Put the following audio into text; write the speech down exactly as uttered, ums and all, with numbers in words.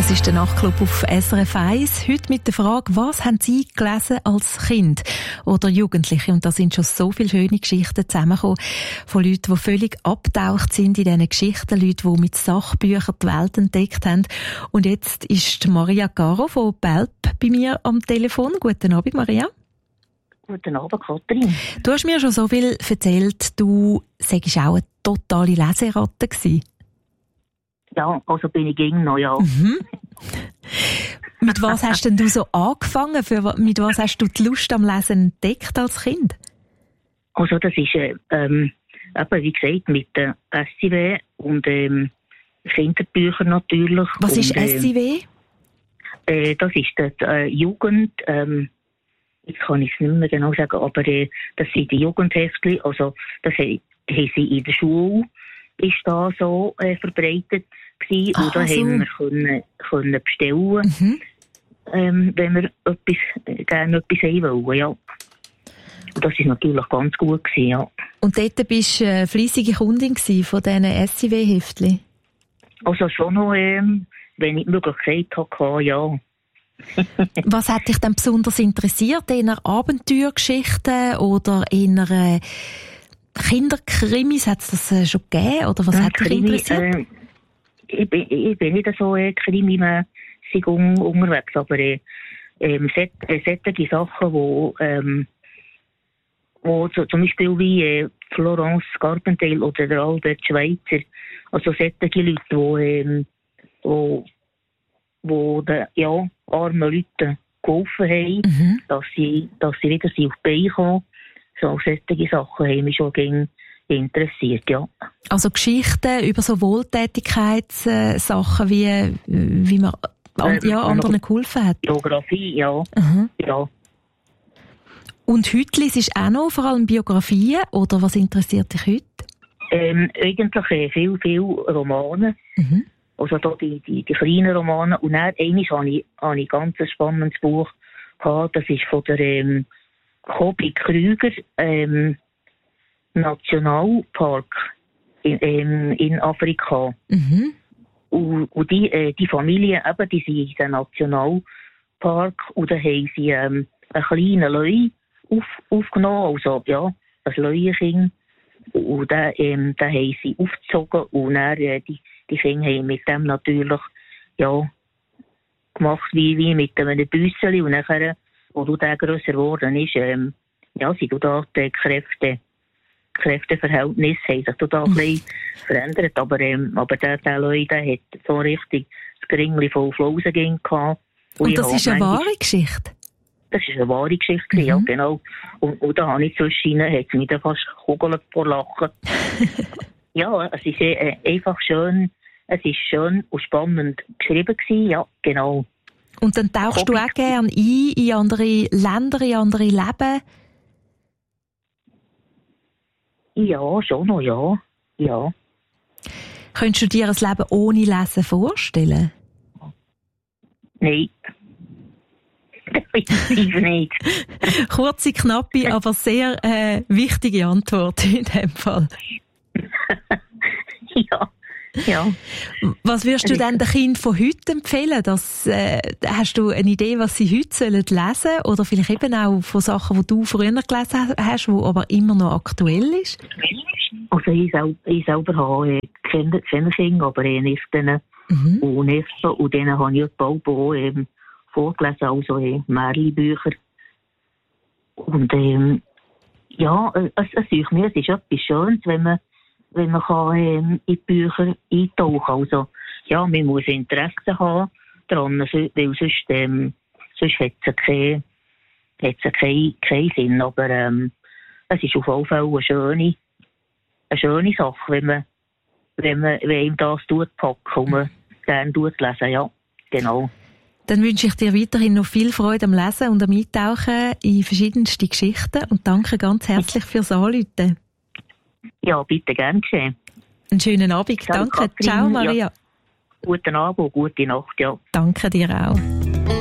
Das ist der Nachtclub auf S R F eins. Heute mit der Frage, was haben Sie gelesen als Kind oder Jugendliche? Und da sind schon so viele schöne Geschichten zusammengekommen von Leuten, die völlig abgetaucht sind in diesen Geschichten, Leute, die mit Sachbüchern die Welt entdeckt haben. Und jetzt ist Maria Caro von Belp bei mir am Telefon. Guten Abend, Maria. Guten Abend, Katrin. Du hast mir schon so viel erzählt, du sagst auch eine totale Leseratte gewesen. Ja, also bin ich gegen noch, ja. Mhm. Mit was hast denn du so angefangen? Für, mit was hast du die Lust am Lesen entdeckt als Kind? Also das ist, äh, ähm, eben, wie gesagt, mit der S I W und ähm, Kinderbüchern natürlich. Was und, ist S I W? Äh, das ist die äh, Jugend, ähm, jetzt kann ich es nicht mehr genau sagen, aber äh, das sind die Jugendheftchen, also das haben, haben sie in der Schule, ist da so äh, verbreitet gewesen, Ach, und da so. haben wir können, können bestellen, Mhm. ähm, wenn wir etwas, äh, gerne etwas haben wollen, ja. Und das ist natürlich ganz gut gewesen, ja. Und dort bist du eine fleissige Kundin gewesen von diesen S I W-Heftchen? Also schon noch, ähm, wenn ich die Möglichkeit hatte, ja. Was hat dich denn besonders interessiert? Eher Abenteuergeschichten oder eher äh, Kinderkrimis? Hat es das äh, schon gegeben? Oder was Ja, hat dich Krimi, interessiert? Äh, ich, bin, ich bin nicht so äh, krimimässig un, unterwegs, aber äh, ähm, set, äh, solche Sachen, wo, ähm, wo so, zum Beispiel wie äh, Florence Carpendale oder der Albert Schweitzer, also solche Leute, wo, ähm, wo, wo den, ja, armen Leuten geholfen haben, Mhm. dass sie, dass sie wieder auf die Beine kommen. So solche Sachen haben mich schon gegen interessiert, ja. Also Geschichten über so Wohltätigkeitssachen, wie, wie man an, ja, anderen geholfen hat. Geografie, ja. Mhm. ja. Und heute liest du auch noch vor allem Biografien, oder was interessiert dich heute? Ähm, eigentlich äh, viel, viel Romane. Mhm. Also da die, die, die kleinen Romane. Und dann einmal habe ich, habe ich ein ganz spannendes Buch gehabt. Das ist von der ähm, Kobi Krüger ähm, Nationalpark in, ähm, in Afrika. Mhm. Und, und die, äh, die Familie, eben, die sind in den Nationalpark und da haben sie ähm, einen kleinen Löwe auf, aufgenommen, also ja, ein Löwenkind. Und den, ähm, den haben sie aufgezogen und dann, äh, die, die Kinder haben mit dem natürlich ja, gemacht wie, wie mit einem Büsseli. Und nachher, wo der grösser geworden ist, ähm, ja, sind da die Kräfte, Kräfteverhältnisse haben sich da ein bisschen verändert. Aber, ähm, aber der, der Leute, der hat so richtig das Geringli voll Flausen gehabt. Und, Und das ist eine wahre Geschichte? Das ist eine wahre Geschichte, mhm. ja, genau. Und, und da habe ich zwischen ihnen, hat es mich dann fast gekugelt vor Lachen. Ja, es ist äh, einfach schön, es ist schön und spannend geschrieben gewesen, ja, genau. Und dann tauchst du auch gerne ein in andere Länder, in andere Leben? Ja, schon noch, ja. ja. Könntest du dir ein Leben ohne Lesen vorstellen? Nein. Definitiv nicht. Kurze, knappe, aber sehr äh, wichtige Antwort in dem Fall. ja, ja. Was würdest du denn den Kindern von heute empfehlen? Das, äh, hast du eine Idee, was sie heute sollen lesen? Oder vielleicht eben auch von Sachen, die du früher gelesen hast, die aber immer noch aktuell ist? Also ich, sel- ich selber habe keine Kinder, aber äh, Nichten mhm. und Neffen. Und denen habe ich bald auch ähm, vorgelesen, also äh, Märchenbücher. Und ähm, ja, es, es, es, mir, es ist etwas Schönes, wenn man wenn man kann, ähm, in die Bücher eintauchen kann. Also, ja, man muss Interesse haben daran, weil sonst, ähm, sonst hat es keinen kein, kein Sinn. Aber ähm, es ist auf jeden Fall eine schöne, eine schöne Sache, wenn man, wenn man wenn ihm das tut, packen und man gerne tut lesen. Ja, genau. Dann wünsche ich dir weiterhin noch viel Freude am Lesen und am Eintauchen in verschiedenste Geschichten und danke ganz herzlich fürs Anrufen. Ja, bitte, gern geschehen. Einen schönen Abend. Ciao, danke. Katrin. Ciao, Maria. Ja. Guten Abend und gute Nacht, ja. Danke dir auch.